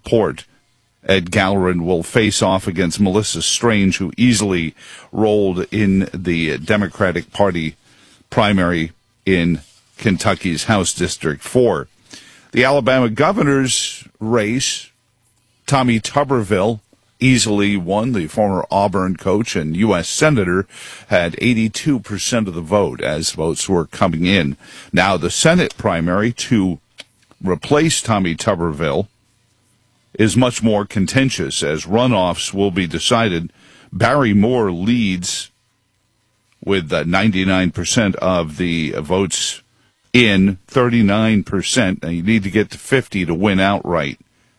Laporte at Galerin will face off against Melissa Strange, who easily rolled in the Democratic Party primary in Kentucky's House District 4. The Alabama governor's race, Tommy Tuberville easily won. The former Auburn coach and U.S. Senator had 82% of the vote as votes were coming in. Now the Senate primary to replace Tommy Tuberville is much more contentious as runoffs will be decided. Barry Moore leads with 99% of the votes in, 39%. Now you need to get to 50 to win outright.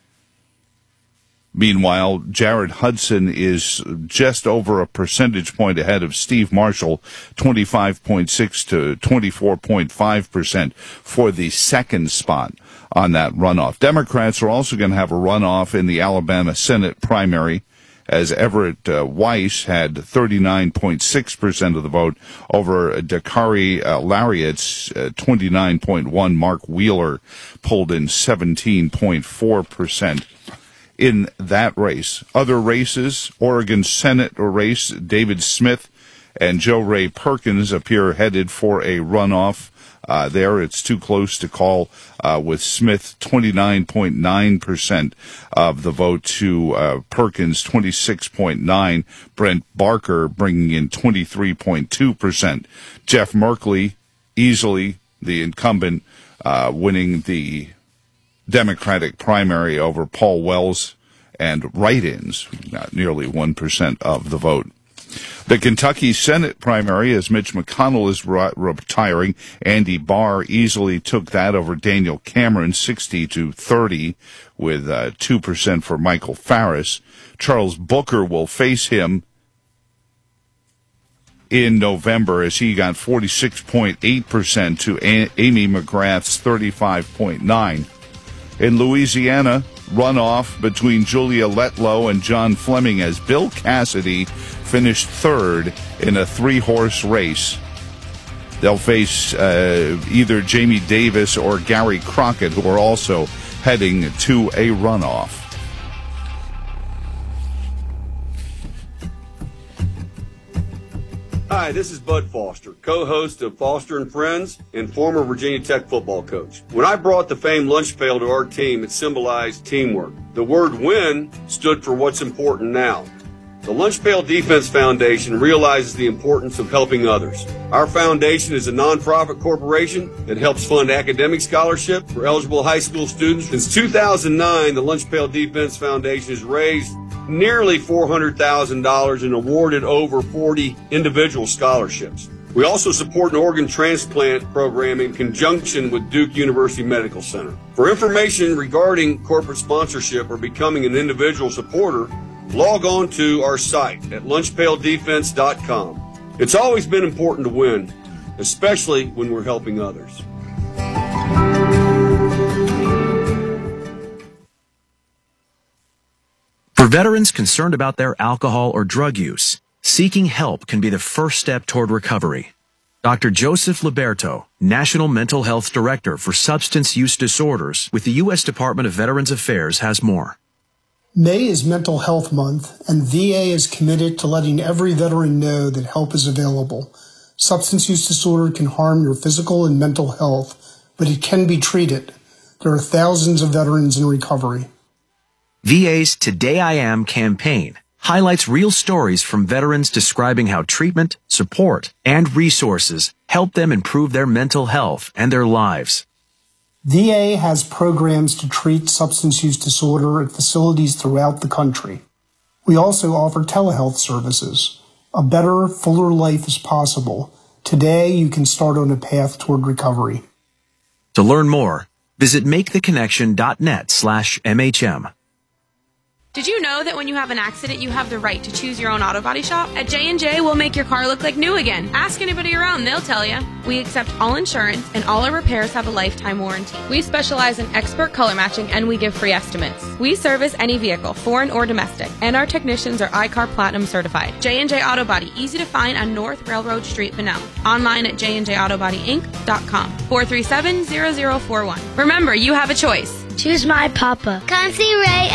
Meanwhile, Jared Hudson is just over a percentage point ahead of Steve Marshall, 25.6 to 24.5% for the second spot on that runoff. Democrats are also going to have a runoff in the Alabama Senate primary, as Everett Weiss had 39.6% of the vote over Dakari Lariat's 29.1%. Mark Wheeler pulled in 17.4%. in that race. Other races, Oregon Senate race, David Smith and Joe Ray Perkins appear headed for a runoff. There, it's too close to call, with Smith 29.9% of the vote to Perkins 26.9%. Brent Barker bringing in 23.2%. Jeff Merkley, easily the incumbent, winning the Democratic primary over Paul Wells and write-ins, not nearly 1% of the vote. The Kentucky Senate primary, as Mitch McConnell is retiring, Andy Barr easily took that over Daniel Cameron, 60-30, with 2% for Michael Farris. Charles Booker will face him in November as he got 46.8% to Amy McGrath's 35.9%. In Louisiana, runoff between Julia Letlow and John Fleming as Bill Cassidy finished third in a three-horse race. They'll face either Jamie Davis or Gary Crockett, who are also heading to a runoff. Hi, this is Bud Foster, co-host of Foster & Friends and former Virginia Tech football coach. When I brought the famed lunch pail to our team, it symbolized teamwork. The word win stood for what's important now. The Lunch Pail Defense Foundation realizes the importance of helping others. Our foundation is a nonprofit corporation that helps fund academic scholarship for eligible high school students. Since 2009, the Lunch Pail Defense Foundation has raised nearly $400,000 and awarded over 40 individual scholarships. We also support an organ transplant program in conjunction with Duke University Medical Center. For information regarding corporate sponsorship or becoming an individual supporter, log on to our site at lunchpaildefense.com. It's always been important to win, especially when we're helping others. For veterans concerned about their alcohol or drug use, seeking help can be the first step toward recovery. Dr. Joseph Liberto, National Mental Health Director for Substance Use Disorders with the U.S. Department of Veterans Affairs, has more. May is Mental Health Month, and VA is committed to letting every veteran know that help is available. Substance use disorder can harm your physical and mental health, but it can be treated. There are thousands of veterans in recovery. VA's Today I Am campaign highlights real stories from veterans describing how treatment, support, and resources help them improve their mental health and their lives. VA has programs to treat substance use disorder at facilities throughout the country. We also offer telehealth services. A better, fuller life is possible. Today, you can start on a path toward recovery. To learn more, visit maketheconnection.net/MHM. Did you know that when you have an accident, you have the right to choose your own auto body shop? At J&J, we'll make your car look like new again. Ask anybody around, they'll tell you. We accept all insurance, and all our repairs have a lifetime warranty. We specialize in expert color matching, and we give free estimates. We service any vehicle, foreign or domestic, and our technicians are iCar Platinum certified. J&J Auto Body, easy to find on North Railroad Street, Bunnell. Online at jnjautobodyinc.com. 437-0041. Remember, you have a choice. Choose my papa. Come see Ray